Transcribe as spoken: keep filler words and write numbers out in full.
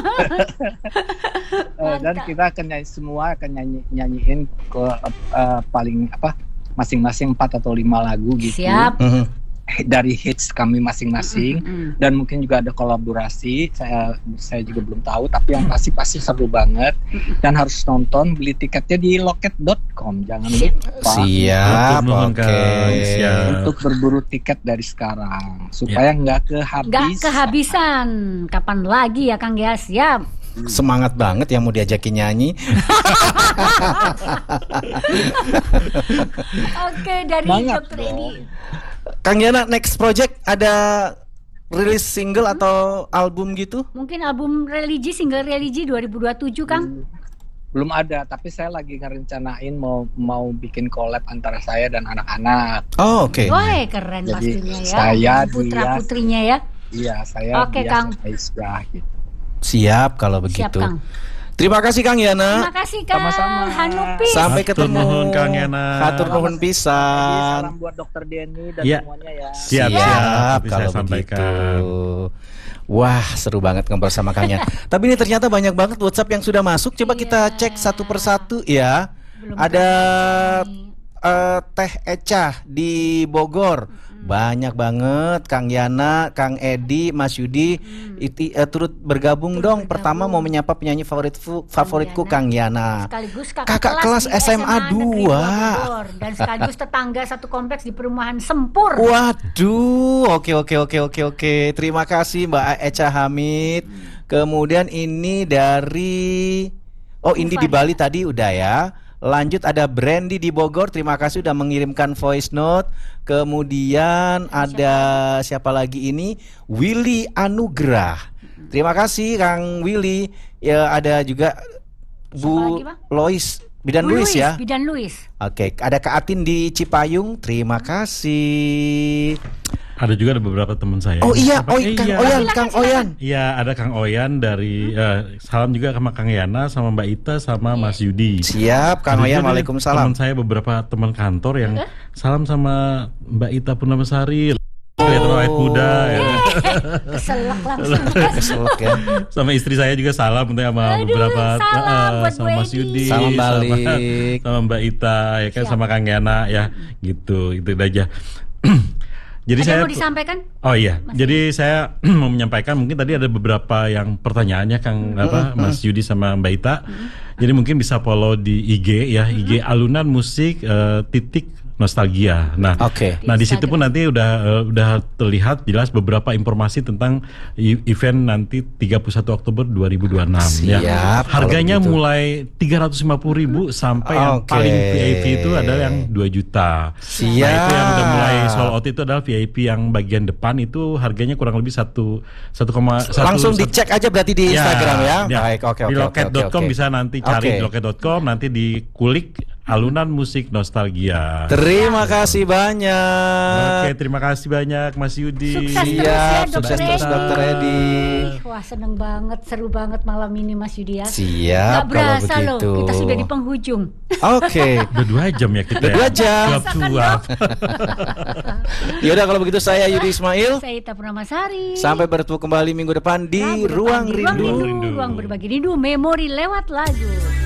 Uh, dan kita akan nyanyi semua akan nyanyi nyanyiin ke uh, paling apa masing-masing empat atau lima lagu gitu. Siap. Dari hits kami masing-masing Mm-hmm. dan mungkin juga ada kolaborasi. Saya saya juga belum tahu, tapi yang pasti pasti seru banget dan harus nonton. Beli tiketnya di loket dot com, jangan lupa. Siap, oke. Okay. Untuk berburu tiket dari sekarang supaya nggak kehabisan. Nggak kehabisan. Kapan lagi ya Kang ya? Siap. Semangat banget yang mau diajakin nyanyi. Oke, dari dokter Edi. Kang Yana, next project ada rilis single hmm? atau album gitu? Mungkin album religi, single religi dua ribu dua puluh tujuh, Kang? Hmm, belum ada, tapi saya lagi ngerencanain mau mau bikin collab antara saya dan anak-anak. Oh, oke. Okay. Wah, keren. Jadi, pastinya ya. Saya putra-putrinya ya. Iya, saya Oke, Kang. Aisyah gitu. Siap kalau begitu. Siap, Kang. Terima kasih Kang Yana. Terima kasih Kang. Sama-sama. Hanupis. Sampai ketemu. Hatur nuhun Kang Yana. Hatur nuhun pisan. Salam buat Dokter Denny dan ya. semuanya ya. Siap, siap, siap kalau begitu. Wah, seru banget ngobrol sama Kang Yana. Tapi ini ternyata banyak banget WhatsApp yang sudah masuk. Coba iya. kita cek satu persatu ya. Belum ada uh, Teh Eca di Bogor. Hmm. Banyak banget Kang Yana, Kang Edi, Mas Yudi hmm. iti, uh, turut bergabung turut dong. Bergabung. Pertama mau menyapa penyanyi favoritku, favoritku Kang Yana. Sekaligus kakak, kakak kelas, kelas S M A dua dan sekaligus tetangga satu kompleks di perumahan Sempur. Waduh, oke oke oke oke oke. Terima kasih Mbak Eca Hamid. Hmm. Kemudian ini dari oh Indi di Bali tadi udah ya. Lanjut ada Brandy di Bogor, terima kasih udah mengirimkan voice note. Kemudian ada siapa lagi ini? Willy Anugrah. Terima kasih Kang Willy. Ya ada juga Bu Lois, Bidan Bu Luis ya. Bidan Luis. Oke, ada Kak Atin di Cipayung, terima kasih. Ada juga ada beberapa teman saya. Oh iya, oh, eh, Kang iya. Oyan, Kang Oyan. Iya, ada Kang Oyan dari hmm. uh, salam juga sama Kang Yana, sama Mbak Ita, sama Mas Yudi. Siap, Kang Oyan, waalaikumsalam. Teman saya beberapa teman kantor yang uh? salam sama Mbak Ita Purnamasari. Kelihatan oh. awet muda ya. Keselak langsung. Keselak ya. Sama istri saya juga salam untuk sama Aduh, beberapa salam uh, sama Mas Yudi, salam balik. sama, sama Mbak Ita ya kan, siap. Sama Kang Yana ya, gitu. Itu aja. Jadi ada saya mau disampaikan? Oh iya, Mas jadi Yudi. Saya mau menyampaikan mungkin tadi ada beberapa yang pertanyaannya Kang mm-hmm. apa Mas Yudi sama Mbak Ita. Mm-hmm. Jadi mungkin bisa follow di I G ya, mm-hmm. I G Alunan Musik uh, titik Nostalgia. Nah, okay. nah di situ pun nanti udah uh, udah terlihat jelas beberapa informasi tentang event nanti tiga puluh satu Oktober dua ribu dua puluh enam. Siap, ya. Harganya mulai tiga ratus lima puluh ribu sampai okay. yang paling V I P itu adalah yang dua juta. Siap. Nah, itu yang udah mulai sold out itu adalah V I P yang bagian depan itu harganya kurang lebih satu satu koma satu. Langsung dicek aja berarti di Instagram ya. ya. Baik, oke di oke. loket dot com okay, okay. bisa nanti cari okay. di loket dot com, nanti dikulik Alunan Musik Nostalgia. Terima kasih banyak. Oke, terima kasih banyak Mas Yudi. Sukses terus ya, Dokter terus Dokter Edi. Wah, seneng banget, seru banget malam ini Mas Yudi ya. Siap. Gak berasa kalau begitu. Loh, kita sudah di penghujung. Oke. Okay. Udah dua jam ya kita. Udah dua jam. Suap-suap. Yaudah kalau begitu saya Yudi Ismail. Saya Ita Purnamasari. Sampai bertemu kembali minggu depan di nah, Ruang di Rindu. Ruang Rindu. Ruang berbagi rindu, memori lewat lagu.